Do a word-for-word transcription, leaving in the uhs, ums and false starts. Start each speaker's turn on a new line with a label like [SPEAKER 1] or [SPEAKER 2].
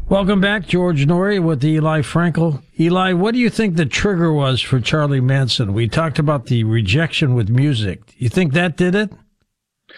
[SPEAKER 1] Welcome back, George Noory with Eli Frankel. Eli, what do you think the trigger was for Charlie Manson? We talked about the rejection with music. You think that did it?